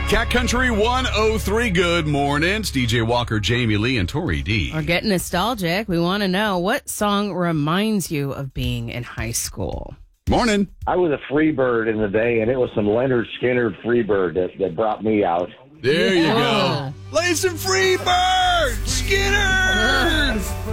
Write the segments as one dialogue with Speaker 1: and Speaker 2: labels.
Speaker 1: Cat Country 103, good morning. It's DJ Walker, Jamie Lee, and Tori D.
Speaker 2: We're getting nostalgic. We want to know, what song reminds you of being in high school?
Speaker 1: Morning.
Speaker 3: I was a free bird in the day, and it was some Leonard Skinner free bird that brought me out.
Speaker 1: There you go. Play some free bird, Skinner.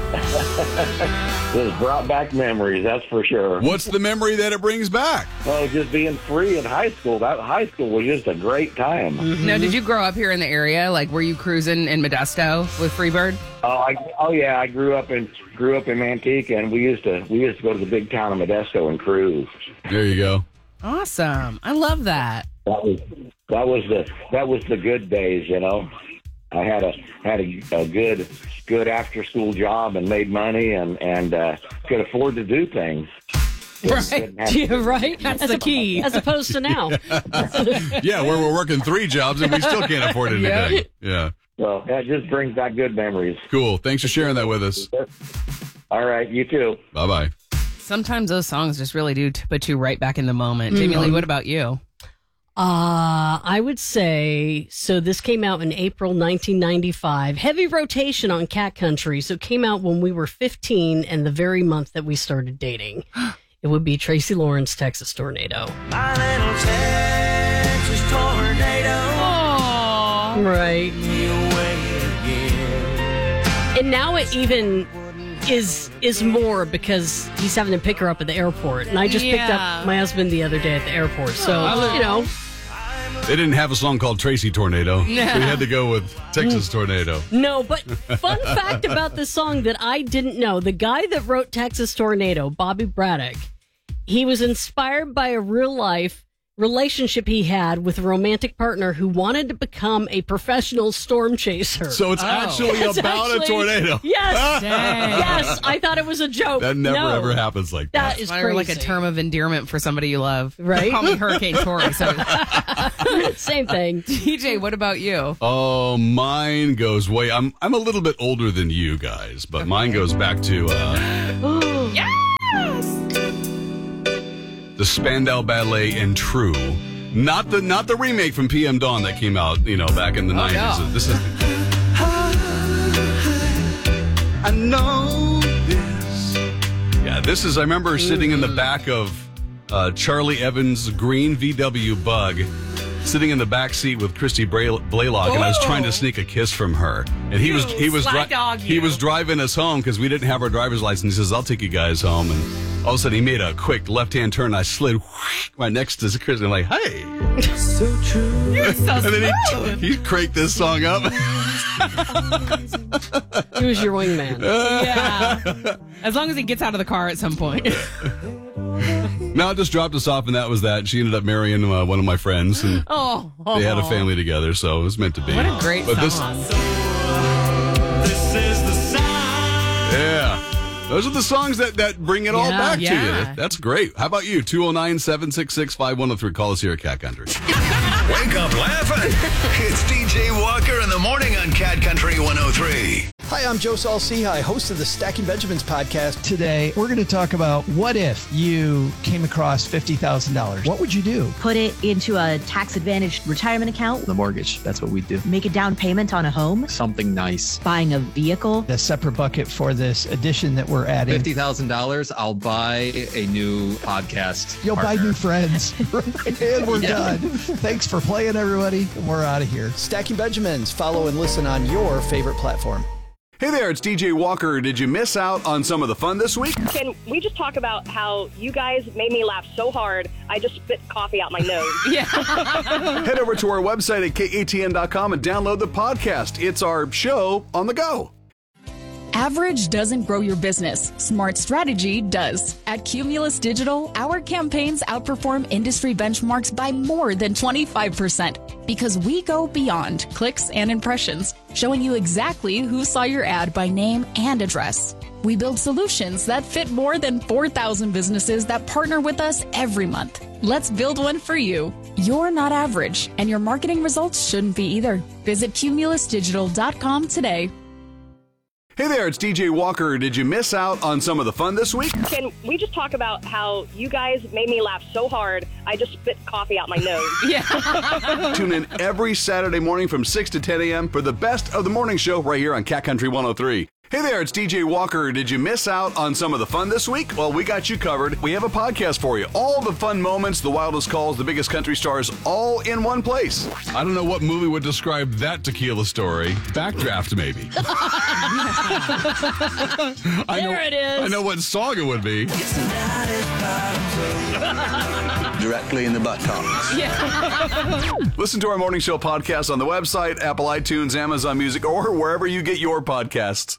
Speaker 3: It brought back memories, that's for sure.
Speaker 1: What's the memory that it brings back?
Speaker 3: Well, just being free in high school. High school was just a great time.
Speaker 2: Mm-hmm. Now, did you grow up here in the area? Like, were you cruising in Modesto with Freebird?
Speaker 3: Oh yeah, I grew up in Manteca, and we used to go to the big town of Modesto and cruise.
Speaker 1: There you go.
Speaker 2: Awesome. I love that.
Speaker 3: That was the good days, you know. I had a good after school job and made money and could afford to do things.
Speaker 2: Right.
Speaker 4: Yeah, right?
Speaker 2: That's the key.
Speaker 4: As opposed to now.
Speaker 1: Yeah, where we're working 3 jobs and we still can't afford anything. Yeah.
Speaker 3: Well, that just brings back good memories.
Speaker 1: Cool. Thanks for sharing that with us.
Speaker 3: All right, you too.
Speaker 1: Bye-bye.
Speaker 2: Sometimes those songs just really do put you right back in the moment. Jamie Lee, what about you?
Speaker 4: I would say, so this came out in April 1995. Heavy rotation on Cat Country. So it came out when we were 15 and the very month that we started dating. It would be Tracy Lawrence, Texas Tornado.
Speaker 5: My little Texas tornado.
Speaker 4: Aww. Right. And now it even is more because he's having to pick her up at the airport. And I just picked up my husband the other day at the airport. So, you know.
Speaker 1: They didn't have a song called Tracy Tornado. So we had to go with Texas Tornado.
Speaker 4: No, but fun fact about this song that I didn't know. The guy that wrote Texas Tornado, Bobby Braddock, he was inspired by a real-life relationship he had with a romantic partner who wanted to become a professional storm chaser.
Speaker 1: So it's actually about a tornado.
Speaker 4: Yes. Yes, I thought it was a joke.
Speaker 1: That never ever happens like that.
Speaker 4: That is
Speaker 2: Or
Speaker 4: crazy.
Speaker 2: like a term of endearment for somebody you love.
Speaker 4: Right?
Speaker 2: Call me Hurricane Tori. So.
Speaker 4: Same thing.
Speaker 2: DJ, what about you?
Speaker 1: Oh, mine goes way. I'm a little bit older than you guys, but mine goes back to the Spandau Ballet and True. Not the remake from PM Dawn that came out, back in the 90s.
Speaker 2: No.
Speaker 1: This is I know this. Yeah, this is, I remember sitting in the back of Charlie Evans' green VW Bug, sitting in the back seat with Christy Blaylock, and I was trying to sneak a kiss from her. And he was driving us home because we didn't have our driver's license. He says, "I'll take you guys home." And all of a sudden, he made a quick left-hand turn. And I slid right next to Chris, and I'm like, "Hey,
Speaker 5: So true.
Speaker 2: You're so
Speaker 1: and then
Speaker 2: smooth.
Speaker 1: he cranked this song up.
Speaker 4: He was your wingman.
Speaker 2: Yeah. As long as he gets out of the car at some point.
Speaker 1: No, it just dropped us off, and that was that. She ended up marrying one of my friends, and they had a family together, so it was meant to be.
Speaker 2: What a great song.
Speaker 5: This is the sign.
Speaker 1: Yeah. Those are the songs that bring it all back to
Speaker 2: yeah.
Speaker 1: you. That's great. How about you? 209-766-5103. Call us here at Cat Country.
Speaker 6: Wake up laughing. It's DJ Walker in the morning on Cat Country 103.
Speaker 7: Hi, I'm Joe Saul-Sehy, host of the Stacking Benjamins podcast. Today, we're going to talk about what if you came across $50,000. What would you do?
Speaker 8: Put it into a tax-advantaged retirement account.
Speaker 7: The mortgage. That's what we do.
Speaker 8: Make a down payment on a home.
Speaker 7: Something nice.
Speaker 8: Buying a vehicle.
Speaker 7: A separate bucket for this addition that we're adding.
Speaker 9: $50,000, I'll buy a new podcast.
Speaker 7: You'll
Speaker 9: partner.
Speaker 7: buy new friends. And we're done. Thanks for playing, everybody. We're out of here. Stacking Benjamins. Follow and listen on your favorite platform.
Speaker 1: Hey there, it's DJ Walker. Did you miss out on some of the fun this week?
Speaker 10: Can we just talk about how you guys made me laugh so hard, I just spit coffee out my nose?
Speaker 1: Head over to our website at katn.com and download the podcast. It's our show on the go.
Speaker 11: Average doesn't grow your business. Smart strategy does. At Cumulus Digital, our campaigns outperform industry benchmarks by more than 25% because we go beyond clicks and impressions, showing you exactly who saw your ad by name and address. We build solutions that fit more than 4,000 businesses that partner with us every month. Let's build one for you. You're not average, and your marketing results shouldn't be either. Visit cumulusdigital.com today.
Speaker 1: Hey there, it's DJ Walker. Did you miss out on some of the fun this week?
Speaker 10: Can we just talk about how you guys made me laugh so hard, I just spit coffee out my nose?
Speaker 2: Yeah.
Speaker 1: Tune in every Saturday morning from 6 to 10 a.m. for the best of the morning show right here on Cat Country 103. Hey there, it's DJ Walker. Did you miss out on some of the fun this week? Well, we got you covered. We have a podcast for you. All the fun moments, the wildest calls, the biggest country stars, all in one place. I don't know what movie would describe that tequila story. Backdraft, maybe.
Speaker 4: There it is.
Speaker 1: I know what song it would be.
Speaker 6: Directly in the buttocks.
Speaker 2: Yeah.
Speaker 1: Listen to our morning show podcast on the website, Apple iTunes, Amazon Music, or wherever you get your podcasts.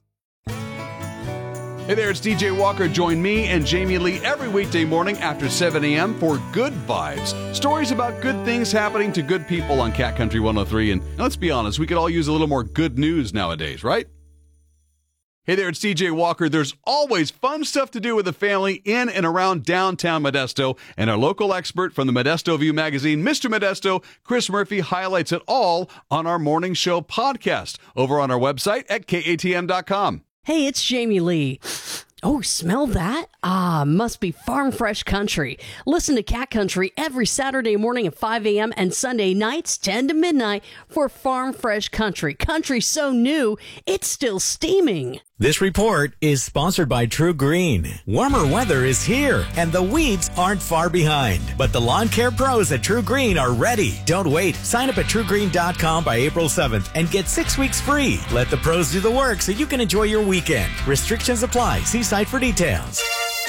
Speaker 1: Hey there, it's DJ Walker. Join me and Jamie Lee every weekday morning after 7 a.m. for Good Vibes. Stories about good things happening to good people on Cat Country 103. And let's be honest, we could all use a little more good news nowadays, right? Hey there, it's DJ Walker. There's always fun stuff to do with the family in and around downtown Modesto. And our local expert from the Modesto View magazine, Mr. Modesto, Chris Murphy, highlights it all on our morning show podcast over on our website at katm.com.
Speaker 4: Hey, it's Jamie Lee. Oh, smell that? Ah, must be Farm Fresh Country. Listen to Cat Country every Saturday morning at 5 a.m. and Sunday nights 10 to midnight for Farm Fresh Country. Country so new, it's still steaming.
Speaker 12: This report is sponsored by True Green. Warmer weather is here, and the weeds aren't far behind. But the lawn care pros at True Green are ready. Don't wait. Sign up at truegreen.com by April 7th and get 6 weeks free. Let the pros do the work so you can enjoy your weekend. Restrictions apply. See site for details.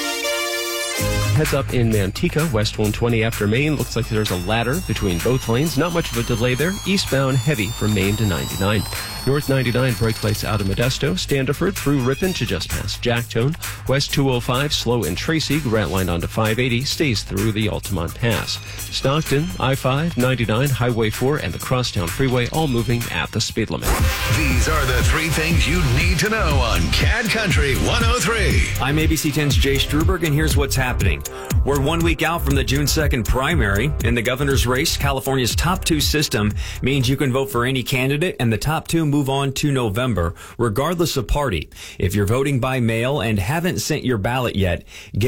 Speaker 13: Heads up in Manteca, west 120 after Maine. Looks like there's a ladder between both lanes. Not much of a delay there. Eastbound heavy from Maine to 99. North 99 brake lights out of Modesto. Standiford through Ripon to just past Jacktone. West 205 slow in Tracy. Grant line onto 580 stays through the Altamont Pass. Stockton, I-5, 99, Highway 4, and the Crosstown Freeway all moving at the speed limit.
Speaker 6: These are the 3 things you need to know on Cat Country 103.
Speaker 14: I'm ABC 10's Jay Struberg, and here's what's happening. We're 1 week out from the June 2nd primary. In the governor's race, California's top 2 system means you can vote for any candidate, and the top 2 move on to November, regardless of party. If you're voting by mail and haven't sent your ballot yet, get